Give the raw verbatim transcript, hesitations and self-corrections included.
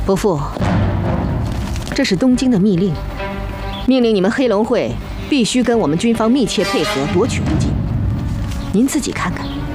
伯父，这是东京的密令，命令你们黑龙会必须跟我们军方密切配合，夺取无尽。您自己看看。